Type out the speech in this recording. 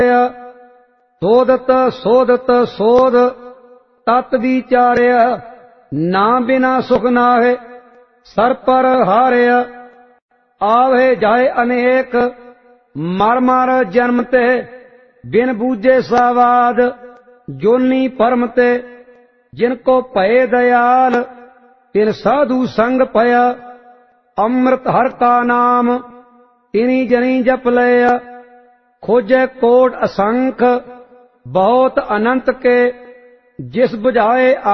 ਸੋਧਤ ਸੋਧਤ ਸੋਧ ਤਤ ਵਿਚਾਰਿਆ ਨਾ ਬਿਨਾ ਸੁਖ ਨਾਹੇ ਸਰ ਪਰ ਹਾਰਿਆ ਆਵੇ ਜਾਏ ਅਨੇਕ ਮਰ ਮਰ ਜਨਮ ਤੇ ਬਿਨ ਬੂਝੇ ਸਾਵਾਦ ਜੋਨੀ ਪਰਮ ਤੇ ਜਿਨ ਕੋ ਭਏ ਦਇਆਲ ਤਿਨ ਸਾਧੂ ਸੰਗ ਪਇਆ ਅੰਮ੍ਰਿਤ ਹਰ ਕਾ ਨਾਮ ਤਿਨੀ ਜਨੀ ਜਪ ਲਿਆ खोजे कोट असंख बहुत अनंत के जिस बुझाए